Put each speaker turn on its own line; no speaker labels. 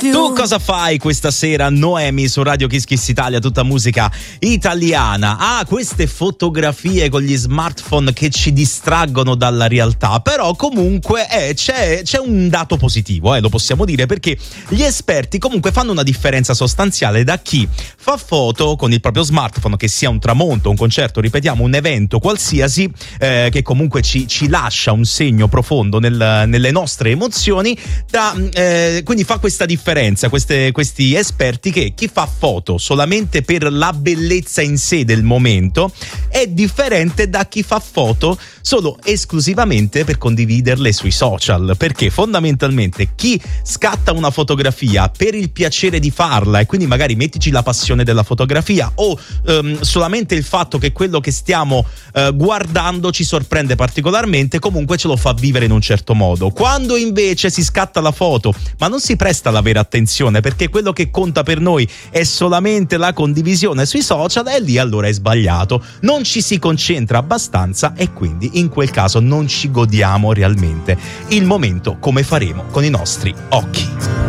più.
Tu cosa fai questa sera, Noemi, su Radio Kiss Kiss Italia, tutta musica italiana? Queste fotografie con gli smartphone che ci distraggono dalla realtà, però comunque c'è un dato positivo, lo possiamo dire, perché gli esperti comunque fanno una differenza sostanziale da chi fa foto con il proprio smartphone, che sia un tramonto, un concerto, ripetiamo, un evento qualsiasi, che comunque ci lascia un segno profondo nelle nostre emozioni, quindi fa questa differenza, questi esperti, che chi fa foto solamente per la bellezza in sé del momento è differente da chi fa foto solo esclusivamente per condividerle sui social, perché fondamentalmente chi scatta una fotografia per il piacere di farla, e quindi magari mettici la passione della fotografia o solamente il fatto che quello che stiamo guardando ci sorprende particolarmente, comunque ce lo fa vivere in un certo modo. Quando invece si scatta la foto ma non si presta la vera attenzione, perché quello che conta per noi è solamente la condivisione sui social, e lì allora è sbagliato, non ci si concentra abbastanza e quindi in quel caso non ci godiamo realmente il momento come faremo con i nostri occhi.